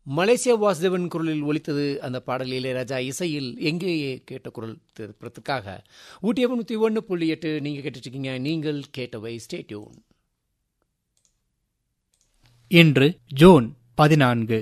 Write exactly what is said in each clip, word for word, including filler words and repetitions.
Malaysia Vasudevan குரலில் ஒலித்தது அந்த பாடல். இளையராஜா இசையில் எங்கேயே கேட்ட குரல் திரைப்படத்துக்காக ஊட்டி எஃப்எம் நூற்றி ஒன்று புள்ளி எட்டு நீங்கள் கேட்டுட்ருக்கீங்க. நீங்கள் கேட்டவை ஸ்டே டியூன். இன்று ஜூன் பதினான்கு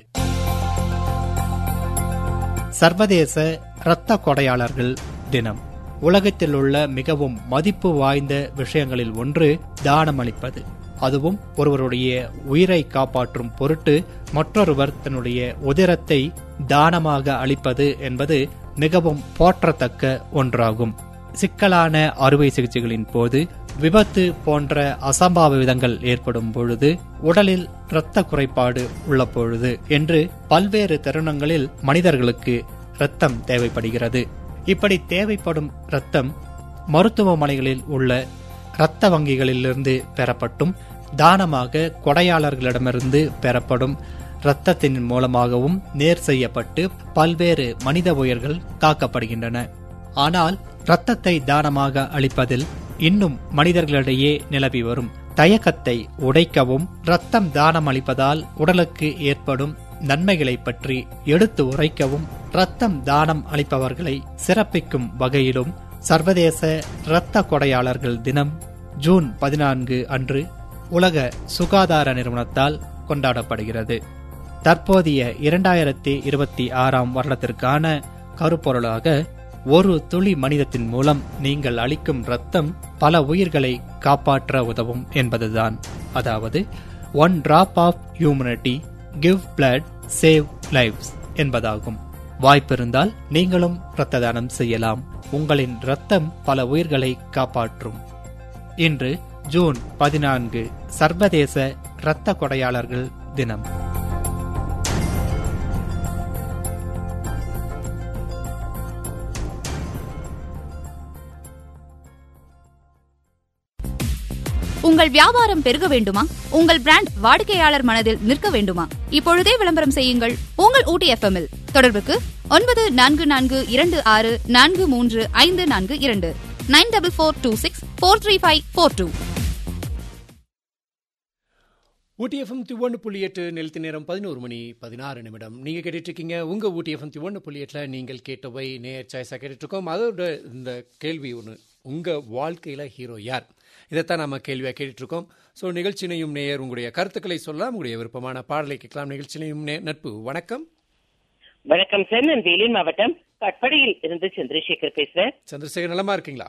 சர்வதேச இரத்த கொடையாளர்கள் தினம். உலகத்தில் உள்ள மிகவும் மதிப்பு வாய்ந்த விஷயங்களில் ஒன்று தானம் அளிப்பது. அதுவும் ஒருவருடைய உயிரை காப்பாற்றும் பொருட்டு மற்றொருவர் தன்னுடைய உதிரத்தை தானமாக அளிப்பது என்பது மிகவும் போற்றத்தக்க ஒன்றாகும். சிக்கலான அறுவை சிகிச்சைகளின் போது, விபத்து போன்ற அசம்பாவிதங்கள் ஏற்படும் பொழுது, உடலில் இரத்த குறைபாடு உள்ள பொழுது என்று பல்வேறு தருணங்களில் மனிதர்களுக்கு இரத்தம் தேவைப்படுகிறது. இப்படி தேவைப்படும் இரத்தம் மருத்துவமனைகளில் உள்ள இரத்த வங்கிகளிலிருந்து பெறப்பட்டும், தானமாக கொடையாளர்களிடமிருந்து பெறப்படும் இரத்தத்தின் மூலமாகவும் நேர் செய்யப்பட்டு பல்வேறு மனித உயிர்கள் காக்கப்படுகின்றன. ஆனால் இரத்தத்தை தானமாக அளிப்பதில் இன்னும் மனிதர்களிடையே நிலவி வரும் தயக்கத்தை உடைக்கவும், இரத்தம் தானம் அளிப்பதால் உடலுக்கு ஏற்படும் நன்மைகளை பற்றி எடுத்து உரைக்கவும், இரத்தம் தானம் அளிப்பவர்களை சிறப்பிக்கும் வகையிலும் சர்வதேச இரத்த கொடையாளர்கள் தினம் ஜூன் பதினான்கு அன்று உலக சுகாதார நிறுவனத்தால் கொண்டாடப்படுகிறது. தற்போதைய இரண்டாயிரத்தி இருபத்தி ஆறாம் வருடத்திற்கான கருப்பொருளாக ஒரு துளி மனிதத்தின் மூலம் நீங்கள் அளிக்கும் இரத்தம் பல உயிர்களை காப்பாற்ற உதவும் என்பதுதான். அதாவது one drop of humanity give blood save lives என்பதாகும். வாய்ப்பிருந்தால் நீங்களும் இரத்த தானம் செய்யலாம். உங்களின் இரத்தம் பல உயிர்களை காப்பாற்றும். இன்று ஜூன் பதினான்கு சர்வதேச இரத்த கொடையாளர்கள் தினம். உங்கள் வியாபாரம் பெருக வேண்டுமா? உங்கள் பிராண்ட் வாடிக்கையாளர் மனதில் நிற்க வேண்டுமா? இப்பொழுதே விளம்பரம் செய்யுங்கள் உங்கள் ஊட்டி எஃப்எம் இல். தொடர்புக்கு ஒன்பது நான்கு நான்கு இரண்டு ஆறு நான்கு மூன்று ஐந்து நான்கு இரண்டு nine double four two six four three five four two. ஊட்டி எஃப்எம் ஒன்று புள்ளி எட்டு நிலத்தி நேரம் பதினோரு மணி பதினாறு நிமிடம். நீங்கள் கேட்டுட்டு இருக்கீங்க உங்கள் ஊட்டி எஃப்எம் ஒன்று புள்ளி எட்டில் நீங்கள் கேட்டவை நேர் சாய்ஸாக கேட்டுட்ருக்கோம். அதோட இந்த கேள்வி ஒன்று, உங்கள் வாழ்க்கையில் ஹீரோ யார்? இதைத்தான் நம்ம கேள்வியாக கேட்டுட்ருக்கோம். ஸோ நிகழ்ச்சியினையும் நேயர் உங்களுடைய கருத்துக்களை சொல்லலாம், உங்களுடைய விருப்பமான பாடலை கேட்கலாம். நிகழ்ச்சியினையும் நட்பு வணக்கம். வணக்கம் சார், நான் வேலூர் மாவட்டம் கட்படியில் இருந்து சந்திரசேகர் பேசுறேன். சந்திரசேகர் நலமா இருக்கீங்களா?